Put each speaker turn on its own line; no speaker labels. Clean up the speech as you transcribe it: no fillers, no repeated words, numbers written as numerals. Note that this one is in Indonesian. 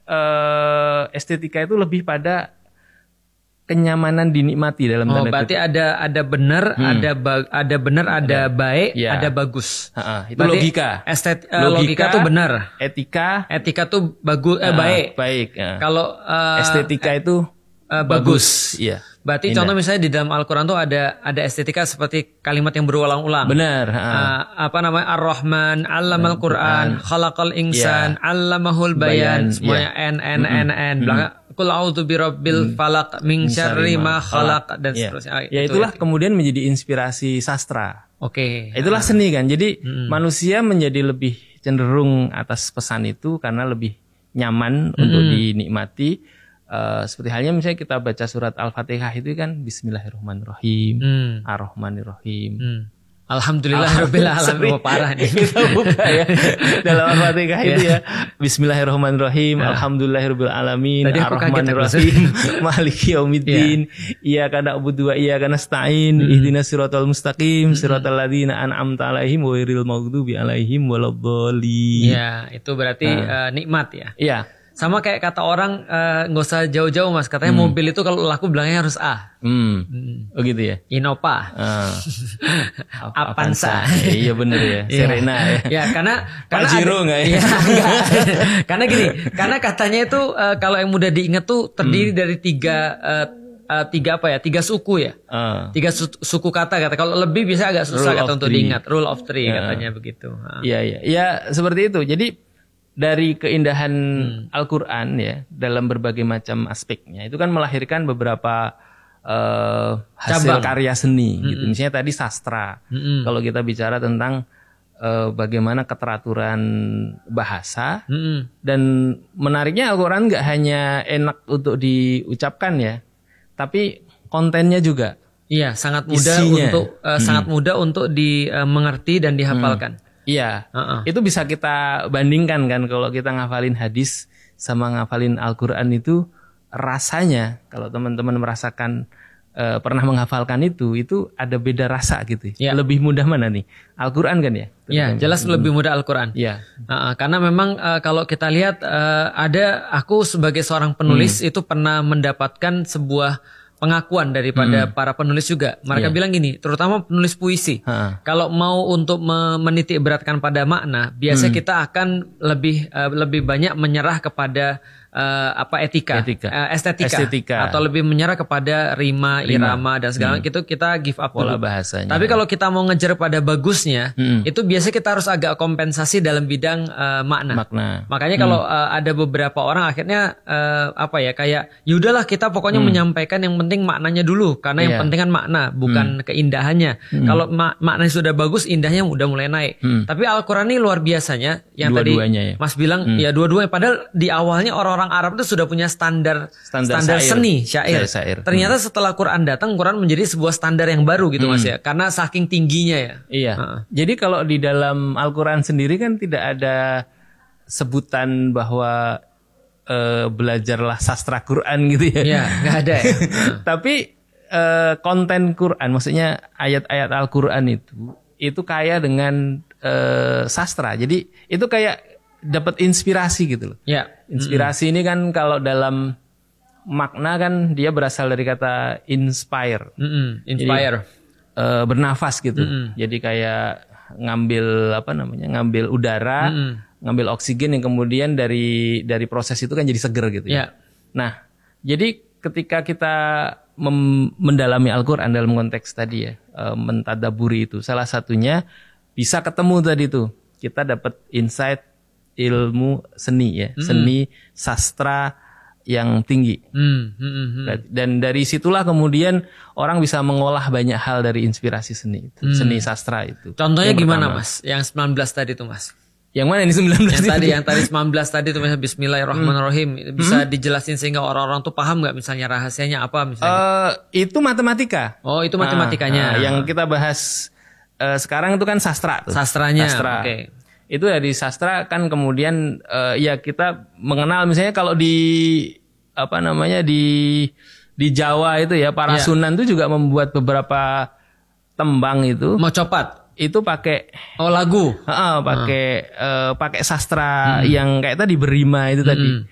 estetika itu lebih pada kenyamanan dinikmati dalam tanda kutip.
Berarti ada benar, ada benar, ada baik, ada bagus.
Itu berarti logika.
Logika tuh benar.
Etika
tuh bagus, baik.
Baik.
Kalau
estetika itu bagus. Iya.
Berarti contoh misalnya di dalam Al-Quran tuh ada estetika seperti kalimat yang berulang-ulang.
Benar.
Apa namanya? Ar-Rahman, 'allamal Qur'an, khalaqal insan, 'allamahul bayan. Semuanya N. Belakang Qul a'udzu birabbil falaq min syarri ma khalaq dan seterusnya.
Ya itulah kemudian menjadi inspirasi sastra.
Oke.
Itulah seni kan. Jadi manusia menjadi lebih cenderung atas pesan itu karena lebih nyaman untuk dinikmati. Seperti halnya misalnya kita baca surat Al-Fatihah itu kan Bismillahirrahmanirrahim, Ar-Rahmanirrahim.
Alhamdulillahirabbil alamin. Parah nih.
Kita buka ya dalam Al-Fatihah itu ya. Bismillahirrahmanirrahim, Alhamdulillahirabbil alamin, Ar-Rahmanirrahim, Maliki yaumiddin, Iyyaka na'budu wa iyyaka nasta'in, ihdinas siratal mustaqim, siratal ladzina an'amta 'alaihim ghairil maghdubi 'alaihim waladdallin.
Ya, itu berarti nikmat ya.
Iya.
Sama kayak kata orang nggak usah jauh-jauh Mas, katanya mobil itu kalau laku bilangnya harus A.
Oh gitu ya.
Innova. Avanza.
Iya bener ya. Serena ya.
Ya karena
Pajero nggak ya?
Karena gini, karena katanya itu kalau yang mudah diingat tuh terdiri dari tiga suku ya. Tiga suku kata. Kalau lebih bisa agak susah kata untuk diingat. Rule of three katanya begitu.
Iya. Ya seperti itu. Jadi dari keindahan Al-Quran ya dalam berbagai macam aspeknya itu kan melahirkan beberapa hasil karya seni gitu. Misalnya tadi sastra. Kalau kita bicara tentang bagaimana keteraturan bahasa dan menariknya Al-Quran nggak hanya enak untuk diucapkan ya, tapi kontennya juga.
Iya, sangat mudah untuk dimengerti dan dihafalkan.
Iya, itu bisa kita bandingkan kan kalau kita ngafalin hadis sama ngafalin Al-Quran itu rasanya kalau teman-teman merasakan pernah menghafalkan itu ada beda rasa gitu. Ya. Lebih mudah mana nih? Al-Quran kan ya?
Iya, jelas lebih mudah Al-Quran.
Iya.
Karena memang kalau kita lihat aku sebagai seorang penulis itu pernah mendapatkan sebuah pengakuan daripada para penulis juga. Mereka bilang gini, terutama penulis puisi. Kalau mau untuk menitik beratkan pada makna, biasanya kita akan lebih banyak menyerah kepada estetika atau lebih menyerah kepada rima, irama dan segala itu kita give up
pola
dulu.
Bahasanya.
Tapi kalau kita mau ngejar pada bagusnya, itu biasanya kita harus agak kompensasi dalam bidang makna. Makanya kalau ada beberapa orang akhirnya kayak yaudahlah kita pokoknya menyampaikan yang penting maknanya dulu karena yang penting kan makna bukan keindahannya. Kalau maknanya sudah bagus, indahnya udah mulai naik. Tapi Al-Quran ini luar biasanya yang tadi Mas bilang ya dua-duanya. Padahal di awalnya orang Arab itu sudah punya standar seni syair. Ternyata setelah Quran datang, Quran menjadi sebuah standar yang baru gitu Mas ya. Karena saking tingginya ya.
Iya. Jadi kalau di dalam Al-Quran sendiri kan tidak ada sebutan bahwa belajarlah sastra Quran gitu ya.
Iya, nggak ada ya.
Tapi konten Quran, maksudnya ayat-ayat Al-Quran itu kaya dengan sastra. Jadi itu kayak dapat inspirasi gitu loh.
Ya.
Inspirasi ini kan kalau dalam makna kan dia berasal dari kata inspire.
Inspire.
Jadi, bernafas gitu. Jadi kayak ngambil udara, ngambil oksigen yang kemudian dari proses itu kan jadi seger gitu ya. Nah, jadi ketika kita mendalami Al-Quran dalam konteks tadi ya, mentadaburi itu salah satunya bisa ketemu tadi tuh. Kita dapat insight ilmu seni ya, seni sastra yang tinggi. Dan dari situlah kemudian orang bisa mengolah banyak hal dari inspirasi seni itu, seni sastra itu.
Contohnya gimana Mas? Yang 19 tadi tuh Mas.
Yang mana ini 19?
Yang tadi 19 tadi tuh misalnya Bismillahirrahmanirrahim. Bisa dijelasin sehingga orang-orang tuh paham nggak misalnya rahasianya apa misalnya?
Itu matematika.
Oh, itu matematikanya.
Yang kita bahas sekarang itu kan sastra tuh.
Sastranya.
Oke. Itu dari sastra kan kemudian ya kita mengenal misalnya kalau di Jawa itu ya para Sunan itu juga membuat beberapa tembang itu.
Mau copat
itu pakai
lagu.
Pakai sastra yang kayak tadi berima itu tadi.